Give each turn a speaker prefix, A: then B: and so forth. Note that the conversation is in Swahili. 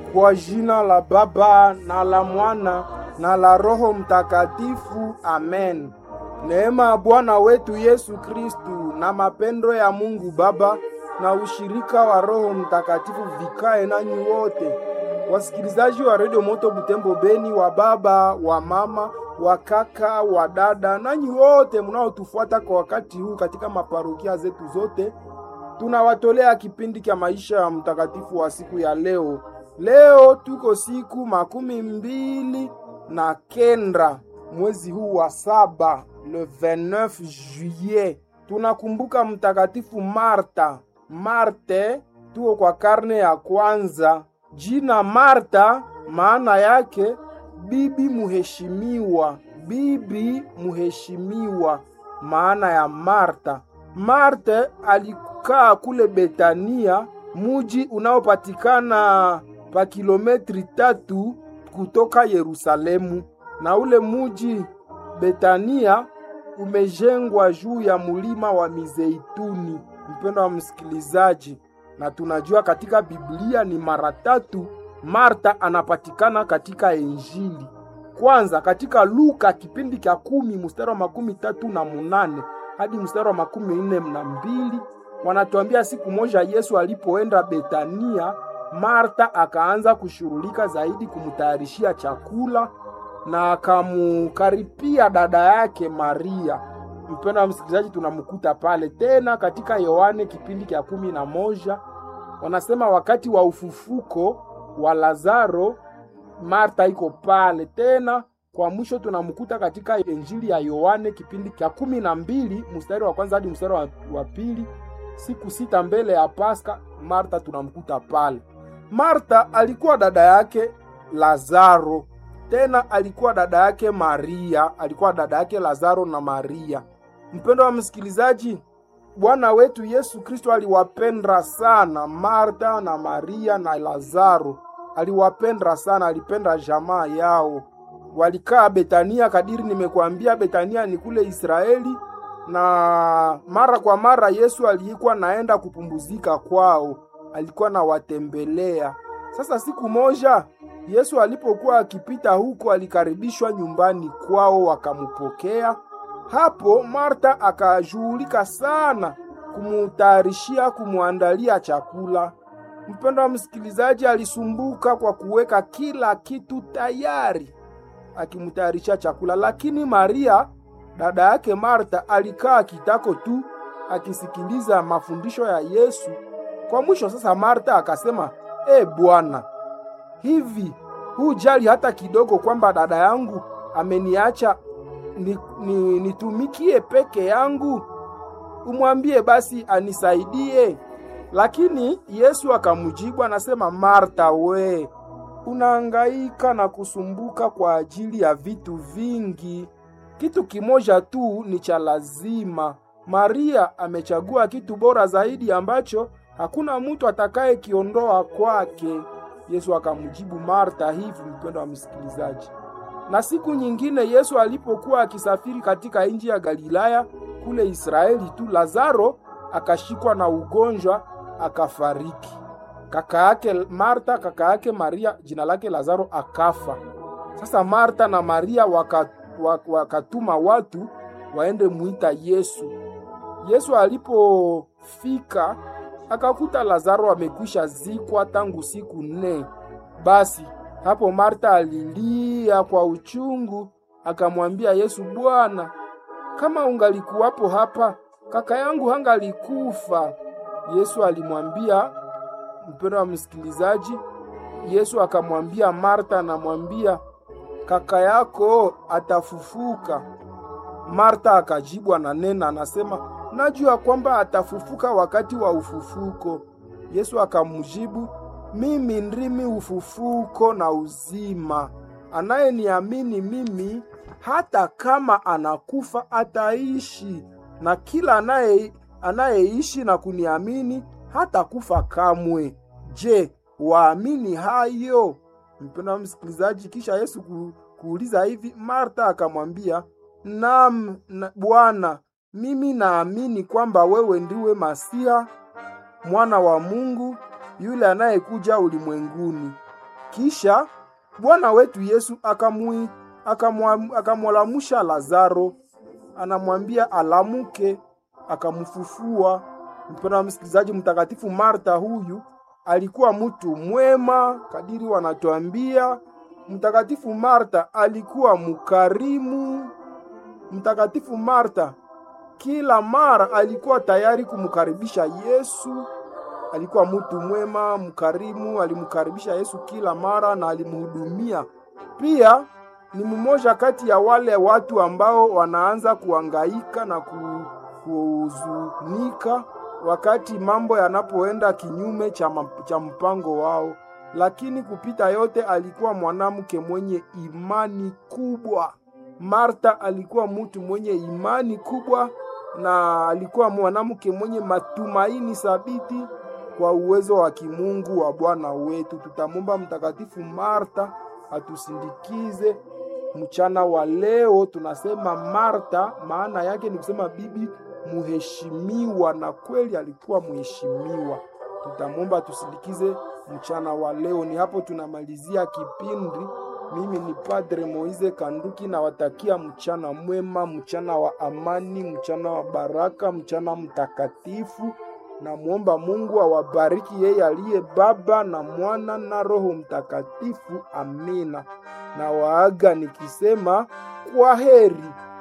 A: Kwa jina la Baba na la Mwana na la Roho Mtakatifu, amen. Neema ya Bwana wetu Yesu Kristu na mapendo ya Mungu Baba na ushirika wa Roho Mtakatifu vikae nanyi wote. Wasikilizaji wa Radio Moto Butembo Beni, wa baba, wa mama, wa kaka, wa dada, nanyi wote mnaotufuata kwa wakati huu katika maparokia zetu zote, tunawatolea kipindi cha maisha ya mtakatifu wa siku ya leo. Leo tuko siku 29 mwezi huu wa 7, le 29 juillet. Tunakumbuka mtakatifu Marta. Marte tuko kwa karne ya kwanza. Jina Marta maana yake bibi muheshimiwa. Bibi muheshimiwa maana ya Marta. Marte alikaa kule Betania, muji unaopatikana pa kilometri 3 kutoka Yerusalemu. Na ule muji Betania umejengwa juu ya mulima wa Mizeituni. Mpendo wa msikilizaji, na tunajua katika Biblia ni mara 3 Marta anapatikana katika Injili. Kwanza katika Luka kipindi cha 10 mstari wa 38 hadi mstari wa 42, wanatuambia siku moja Yesu alipoenda Betania, Marta akaanza kushughulika zaidi kumtayarishia chakula na akamukaripia dada yake Maria. Mpendwa msikilizaji, tunamkuta pale tena katika Yohane kipindi cha 11. Wanasema wakati wa ufufuko wa Lazaro, Marta iko pale tena. Kwa mwisho tunamkuta katika Injili ya Yohane kipindi cha 12 mstari wa kwanza hadi mstari wa pili. Siku 6 mbele ya Pasaka, Marta tunamkuta pale. Marta alikuwa dada yake Lazaro, tena alikuwa dada yake Maria, alikuwa dada yake Lazaro na Maria. Mpendo wa msikilizaji, Bwana wetu Yesu Kristo aliwapenda sana Marta na Maria na Lazaro. Aliwapenda sana, alipenda jamaa yao. Walikaa Betania, kadiri nimekuambia Betania ni kule Israeli, na mara kwa mara Yesu alikuwa naenda kupumzika kwao, alikuwa na watembelea. Sasa siku moja Yesu alipokuwa akipita huko, alikaribishwa nyumbani kwao, wakamupokea. Hapo Marta akashughulika sana kumutayarishia, kumuandalia chakula. Mpendo wa msikilizaji, alisumbuka kwa kuweka kila kitu tayari akimutayarishia chakula, lakini Maria dada yake Marta alikaa kitako tu akisikiliza mafundisho ya Yesu. Kwa mwisho sasa Marta akasema, Bwana, hivi hujali hata kidogo kwamba dada yangu ameniacha nitumikie peke yangu? Umwambie basi anisaidie. Lakini Yesu akamjibu anasema, Marta we, unahangaika na kusumbuka kwa ajili ya vitu vingi. Kitu kimoja tu ni cha lazima. Maria amechagua kitu bora zaidi ambacho hakuna mtu atakaye kiondoa kwake. Yesu akamjibu Marta hivi, mpendo wa msikilizaji. Na siku nyingine Yesu alipokuwa akisafiri katika nchi ya Galilaya kule Israeli tu, Lazaro akashikwa na ugonjwa akafariki. Kaka yake Marta, kaka yake Maria, jina lake Lazaro, akafa. Sasa Marta na Maria wakatuma watu waende muita Yesu. Yesu alipofika akakuta Lazaro amekwisha zikwa tangu siku 4. Basi hapo Marta alilia kwa uchungu, akamwambia Yesu, Bwana, kama ungalikuwapo hapa, kaka yangu hangalikufa. Yesu alimwambia, mpendo wa msikilizaji, Yesu akamwambia Marta, anamwambia kaka yako atafufuka. Marta akajibu ananena, anasema, najua kwamba atafufuka wakati wa ufufuko. Yesu akamjibu, mimi ndimi ufufuko na uzima. Anayeniamini mimi, hata kama anakufa ataishi, na kila anayeishi na kuniamini hata kufa kamwe. Je, waamini hayo? Mpendwa msikilizaji, kisha Yesu kuuliza hivi, Marta akamwambia, naam Bwana, mimi naamini kwamba wewe ndiwe Masia, mwana wa Mungu, yule anayekuja ulimwenguni. Kisha Bwana wetu Yesu akamwalamusha Lazaro, anamwambia alamuke, akamfufua. Mpendwa msikilizaji, mtakatifu Marta huyu alikuwa mtu mwema kadiri wanatuambia. Mtakatifu Marta alikuwa mkarimu. Mtakatifu Marta kila mara alikuwa tayari kumkaribisha Yesu. Alikuwa mtu mwema, mkarimu, alimkaribisha Yesu kila mara na alimhudumia. Pia ni mmoja kati ya wale watu ambao wanaanza kuhangaika na kuhuzunika wakati mambo yanapoenda kinyume cha mpango wao. Lakini kupita yote alikuwa mwanamke mwenye imani kubwa. Marta alikuwa mtu mwenye imani kubwa na alikuwa mwanamke mwenye matumaini thabiti kwa uwezo wa kimungu wa Bwana wetu. Tutamwomba mtakatifu Marta atusindikize mchana wa leo. Tunasema Marta maana yake ni kusema bibi muheshimiwa, na kweli alikuwa muheshimiwa. Tutamwomba atusindikize mchana wa leo. Ni hapo tunamalizia kipindi. Mimi ni Padre Moise Kanduki, na watakia mchana mwema, mchana wa amani, mchana wa baraka, mchana mtakatifu. Na muomba Mungu awabariki yeye aliye Baba na Mwana na Roho Mtakatifu. Amina. Na waaga nikisema kwa heri.